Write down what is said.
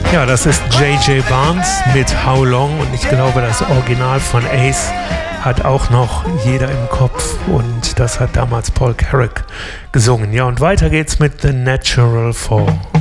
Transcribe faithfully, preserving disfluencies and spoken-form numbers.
Ja, das ist J J Barnes mit How Long und ich glaube, das Original von Ace hat auch noch jeder im Kopf und das hat damals Paul Carrack gesungen. Ja, und weiter geht's mit The Natural Fall.